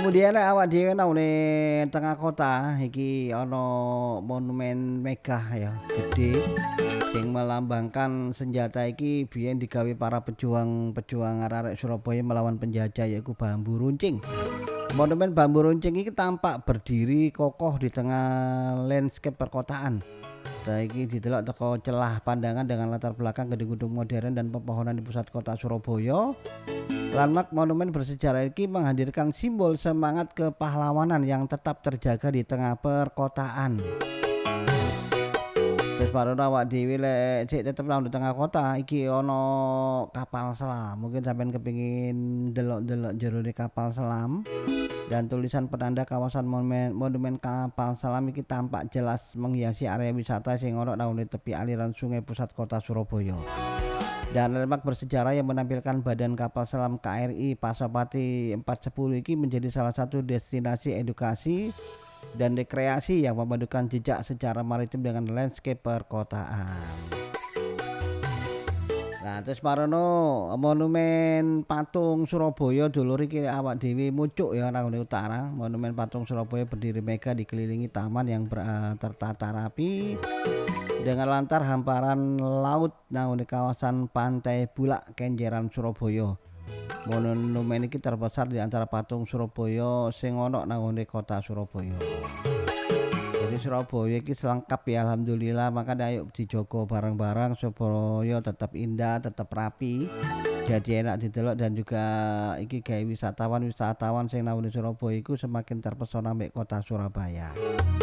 Kemudian nek awak dhewe naune tengah kota iki ana monumen megah ya, gede sing melambangkan senjata iki biyen digawe para pejuang-pejuang arek-arek Surabaya melawan penjajah yaiku bambu runcing. Monumen bambu runcing iki tampak berdiri kokoh di tengah landscape perkotaan. Saiki didelok teko celah pandangan dengan latar belakang gedung-gedung modern dan pepohonan di pusat kota Surabaya. Landmark monumen bersejarah ini menghadirkan simbol semangat kepahlawanan yang tetap terjaga di tengah perkotaan. Terus baru awak dhewe lek cek tetep nang di tengah kota iki ana kapal selam. Mungkin sampean kepengin delok-delok jerone kapal selam dan tulisan penanda kawasan monumen kapal selam iki tampak jelas menghiasi area wisata sing ana nang tepi aliran sungai pusat kota Surabaya. Dan landmark bersejarah yang menampilkan badan kapal selam KRI Pasopati 410 ini menjadi salah satu destinasi edukasi dan rekreasi yang memadukan jejak sejarah maritim dengan landscape perkotaan. Nah, terus marono monumen patung Surabaya dulur iki awak dhewe mucuk ya nang utara. Monumen patung Surabaya berdiri megah dikelilingi taman yang tertata rapi dengan lantar hamparan laut nang kawasan Pantai Bulak Kenjeran Surabaya. Monumen iki terbesar di antara patung Surabaya sing ana nang kota Surabaya. Jadi Surabaya iki selengkap ya alhamdulillah, makanya ayo dijogo bareng-bareng supaya tetap indah, tetap rapi. Jadi enak didelok dan juga iki gawe wisatawan sing nang Surabaya iku semakin terpesona mek kota Surabaya.